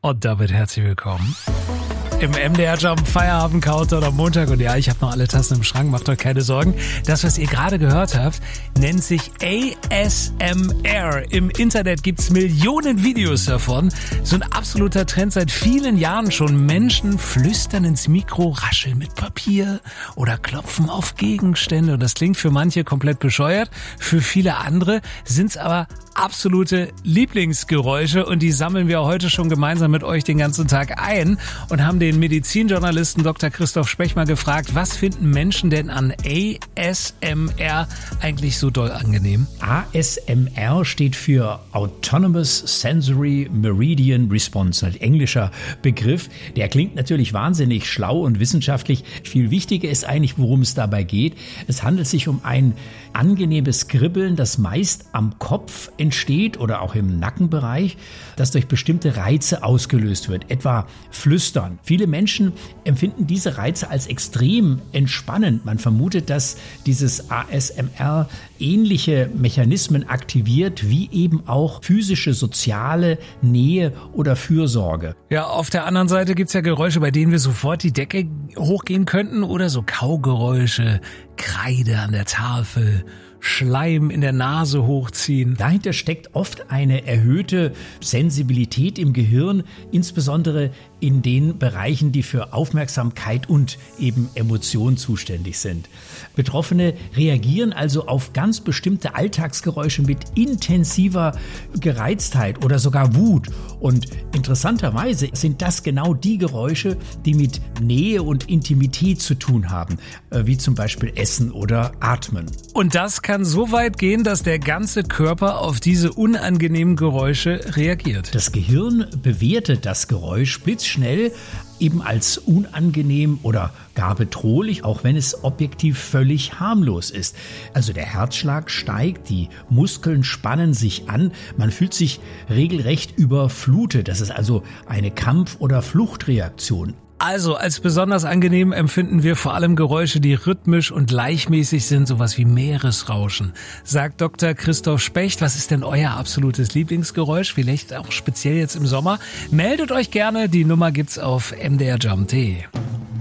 Und damit herzlich willkommen im MDR Jump Feierabend Countdown am Montag. Und ja, ich habe noch alle Tassen im Schrank, macht euch keine Sorgen. Das, was ihr gerade gehört habt, nennt sich ASMR. Im Internet gibt's Millionen Videos davon. So ein absoluter Trend seit vielen Jahren schon. Menschen flüstern ins Mikro, rascheln mit Papier oder klopfen auf Gegenstände. Und das klingt für manche komplett bescheuert. Für viele andere sind's aber absolute Lieblingsgeräusche. Und die sammeln wir heute schon gemeinsam mit euch den ganzen Tag ein und haben den Medizinjournalisten Dr. Christoph Specht mal gefragt, was finden Menschen denn an ASMR eigentlich so doll angenehm? ASMR steht für Autonomous Sensory Meridian Response, ein englischer Begriff. Der klingt natürlich wahnsinnig schlau und wissenschaftlich. Viel wichtiger ist eigentlich, worum es dabei geht. Es handelt sich um ein angenehmes Kribbeln, das meist am Kopf entsteht oder auch im Nackenbereich, das durch bestimmte Reize ausgelöst wird, etwa Flüstern. Viele Menschen empfinden diese Reize als extrem entspannend. Man vermutet, dass dieses ASMR ähnliche Mechanismen aktiviert, wie eben auch physische, soziale Nähe oder Fürsorge. Ja, auf der anderen Seite gibt's ja Geräusche, bei denen wir sofort die Decke hochgehen könnten oder so Kaugeräusche, Kreide an der Tafel, Schleim in der Nase hochziehen. Dahinter steckt oft eine erhöhte Sensibilität im Gehirn, insbesondere in den Bereichen, die für Aufmerksamkeit und eben Emotion zuständig sind. Betroffene reagieren also auf ganz bestimmte Alltagsgeräusche mit intensiver Gereiztheit oder sogar Wut. Und interessanterweise sind das genau die Geräusche, die mit Nähe und Intimität zu tun haben, wie zum Beispiel Essen oder Atmen. Und das kann so weit gehen, dass der ganze Körper auf diese unangenehmen Geräusche reagiert. Das Gehirn bewertet das Geräusch blitzschnell eben als unangenehm oder gar bedrohlich, auch wenn es objektiv völlig harmlos ist. Also der Herzschlag steigt, die Muskeln spannen sich an, man fühlt sich regelrecht überflutet. Das ist also eine Kampf- oder Fluchtreaktion. Also als besonders angenehm empfinden wir vor allem Geräusche, die rhythmisch und gleichmäßig sind, sowas wie Meeresrauschen. Sagt Dr. Christoph Specht, was ist denn euer absolutes Lieblingsgeräusch? Vielleicht auch speziell jetzt im Sommer. Meldet euch gerne, die Nummer gibt's auf mdrjump.de.